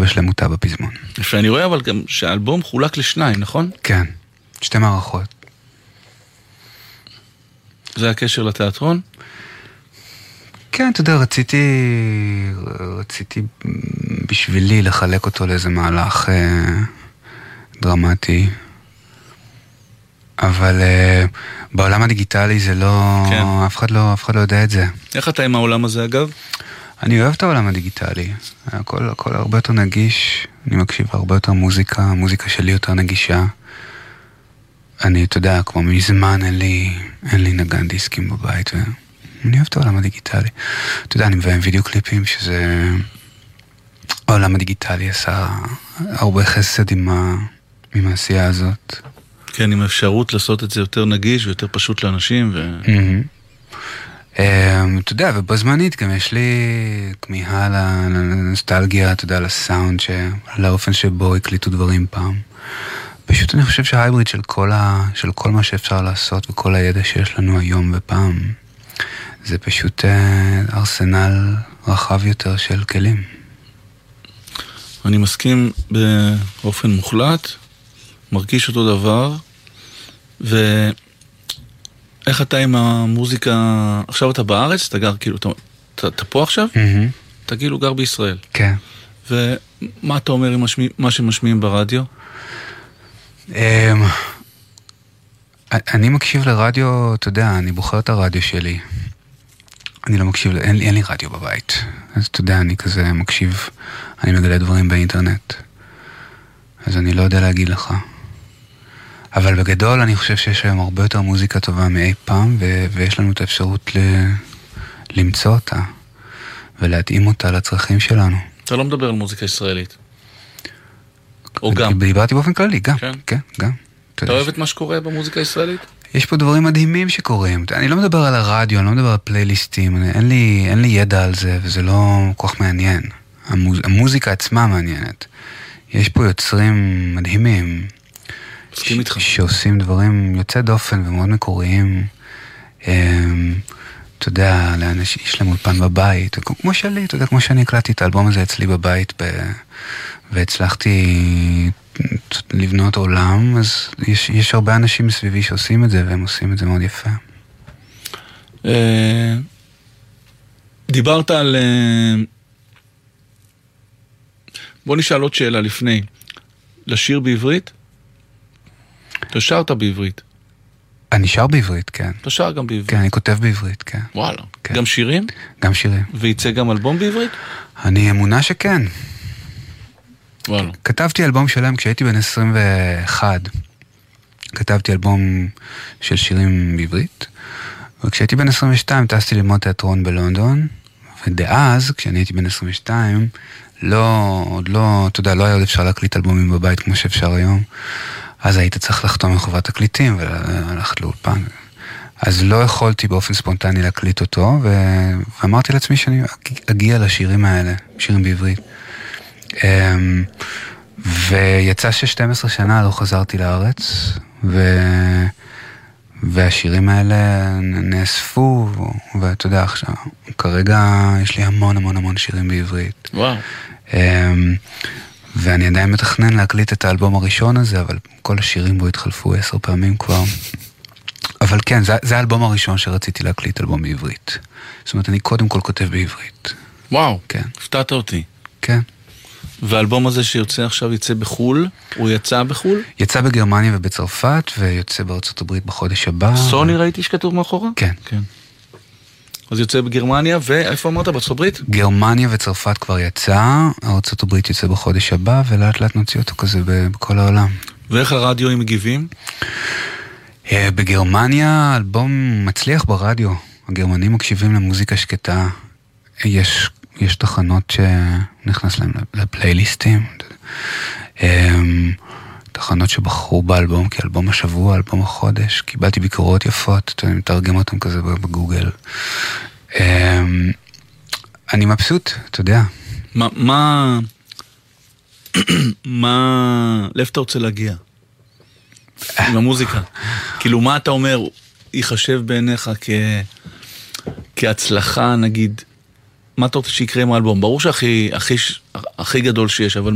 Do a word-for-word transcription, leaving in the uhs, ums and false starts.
בשלמותה בפזמון. יפה, אני רואה אבל גם שהאלבום חולק לשניים, נכון? כן, שתי מערכות. זה הקשר לתיאטרון? כן, אתה יודע, רציתי, רציתי בשבילי לחלק אותו לאיזה מהלך אה, דרמטי. אבל אה, בעולם הדיגיטלי זה לא, כן. אף אחד לא, אף אחד לא יודע את זה. איך אתה עם העולם הזה אגב? אני אוהב את העולם הדיגיטלי. הכל, הכל הרבה יותר נגיש. אני מקשיב הרבה יותר מוזיקה. המוזיקה שלי יותר נגישה. אני, אתה יודע, כמו מזמן אין לי, אין לי נגן דיסקים בבית. ואני אוהב את העולם הדיגיטלי. אתה יודע, אני מביא עם וידאו קליפים שזה... העולם הדיגיטלי עשה הרבה חסד עם, ה... עם העשייה הזאת. כן, עם האפשרות לעשות את זה יותר נגיש ויותר פשוט לאנשים ו... אתה יודע, ובזמנית גם יש לי כמיהה לנוסטלגיה, אתה יודע, לסאונד, לאופן שבו הקליטו דברים פעם. פשוט אני חושב שההייבריד של כל, ה... של כל מה שאפשר לעשות וכל הידע שיש לנו היום ופעם, זה פשוט ארסנל רחב יותר של כלים. אני מסכים באופן מוחלט, מרגיש אותו דבר, ואיך אתה עם המוזיקה, עכשיו אתה בארץ, אתה גר כאילו, אתה, אתה, אתה פה עכשיו? Mm-hmm. אתה כאילו גר בישראל. כן. ומה אתה אומר עם משמיע, מה שמשמיעים ברדיו? אני מקשיב לרדיו, אתה יודע, אני בוחר את הרדיו שלי. אני לא מקשיב, אין לי, אין לי רדיו בבית. אז אתה יודע, אני כזה מקשיב, אני מגלה דברים באינטרנט. אז אני לא יודע להגיד לך. אבל בגדול אני חושב שיש היום הרבה יותר מוזיקה טובה מאי פעם, ו- ויש לנו את האפשרות ל- למצוא אותה, ולהתאים אותה לצרכים שלנו. אתה לא מדבר על מוזיקה ישראלית? או גם? דיברתי באופן כללי, גם. כן? כן, גם. אתה, אתה אוהב את מה שקורה במוזיקה הישראלית? יש פה דברים מדהימים שקורים. אני לא מדבר על הרדיו, אני לא מדבר על פלייליסטים, אין לי, אין לי ידע על זה, וזה לא כל כך מעניין. המוז, המוזיקה עצמה מעניינת. יש פה יוצרים מדהימים, ש, שעושים דברים יוצא דופן ומאוד מקוריים. אתה יודע, לאנשים, יש להם אולפן בבית, כמו שלי, אתה יודע, כמו שאני הקלטתי את האלבום הזה אצלי בבית, ב, והצלחתי לבנות עולם, אז יש, יש הרבה אנשים מסביבי שעושים את זה, והם עושים את זה מאוד יפה. דיברת על... בוא נשאל עוד שאלה לפני. לשיר בעברית? אתה שרת בעברית? אני שר בעברית, כן. אתה שר גם בעברית? כן, אני כותב בעברית, כן. וואלה. כן. גם שירים? גם שירים. ויצא גם אלבום בעברית? אני אמונה שכן. וואלה. כתבתי אלבום שלם כשהייתי בן עשרים ואחת. כתבתי אלבום של שירים בעברית. וכשהייתי בן עשרים ושתיים טסתי ללמוד תיאטרון בלונדון. ודאז, כשאני הייתי בן עשרים ושתיים, לא, עוד לא, אתה יודע, לא היה עוד אפשר להקליט אלבומים בבית כמו שאפשר היום. אז היית צריך לחתום עם חברת תקליטים וללכת לאולפן. אז לא יכולתי באופן ספונטני להקליט אותו, ואמרתי לעצמי שאני אגיע לשירים האלה, שירים בעברית. ויצא ש-שתים עשרה שנה לא חזרתי לארץ, ו... והשירים האלה נאספו, ואתה יודע, עכשיו, כרגע יש לי המון המון המון שירים בעברית. וואו. ואני עדיין מתכנן להקליט את האלבום הראשון הזה, אבל כל השירים בו התחלפו עשר פעמים כבר. אבל כן, זה, זה האלבום הראשון שרציתי להקליט, אלבום בעברית. זאת אומרת, אני קודם כל כותב בעברית. וואו, כן. הפתעת אותי. כן. והאלבום הזה שיוצא עכשיו יצא בחול, הוא יצא בחול? יצא בגרמניה ובצרפת, ויוצא בארצות הברית בחודש הבא. סוני ו... ראיתי שכתוב מאחורה? כן. כן. אז יוצא בגרמניה, ואיפה אמרת? בארצות הברית? גרמניה וצרפת כבר יצא, ארצות הברית יוצא בחודש הבא, ולאט לאט נוציא אותו כזה בכל העולם. ואיך הרדיו הם מגיבים? בגרמניה אלבום מצליח ברדיו. הגרמנים מקשיבים למוזיקה שקטה. יש, יש תחנות שנכנס להם לפלייליסטים. תחנות שבחרו באלבום, כי אלבום השבוע, אלבום החודש. קיבלתי ביקורות יפות, אני מתרגם אותם כזה בגוגל. אני מבסוט, אתה יודע. מה, מה, מה, לאיפה אתה רוצה להגיע? עם המוזיקה. כאילו, מה אתה אומר, ייחשב בעיניך כ... כהצלחה, נגיד, מה אתה רוצה שיקרה עם האלבום? ברור שהכי, הכי, הכי גדול שיש, אבל